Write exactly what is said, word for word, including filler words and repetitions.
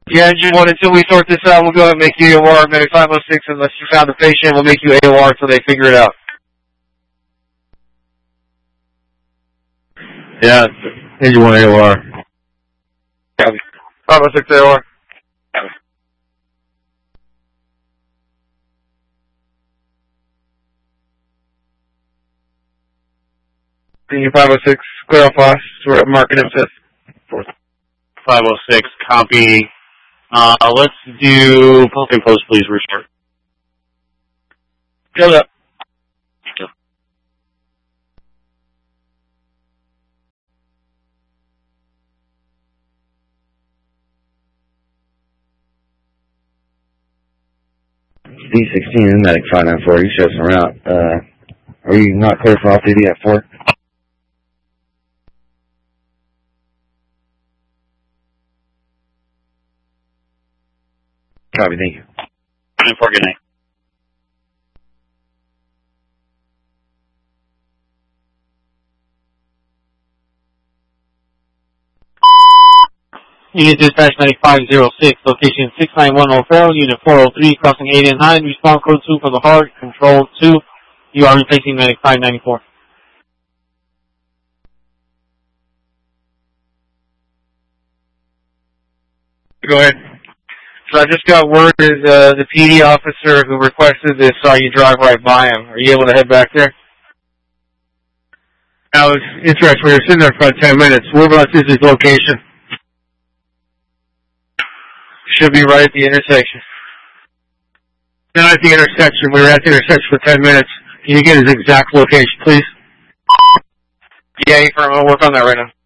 Yeah, engine one, until we sort this out, we'll go ahead and make you A O R, medic five oh six, unless you found the patient, we'll make you A O R until they figure it out. Yeah, engine one A O R. Copy. five oh six A O R. Copy. Senior five oh six, clear off loss, we're marking it fifth. five oh six, copy. Uh, let's do post and post, please, restart. Go up. D sixteen, medic five nine four, you show us around. Uh, are you not clear for off duty at four? Copy, thank you. nine four, good night. Unit Dispatch medic five oh six, location six nine one O'Farrell, Unit four oh three, crossing eight and nine, response code two for the heart, control two. You are replacing medic five ninety-four. Go ahead. So I just got word that uh, the P D officer who requested this saw you drive right by him. Are you able to head back there? I was interested. We were sitting there for about ten minutes. Whereabouts is his location? Should be right at the intersection. Not at the intersection. We were at the intersection for ten minutes. Can you get his exact location, please? Yeah, you firm. I'll work on that right now.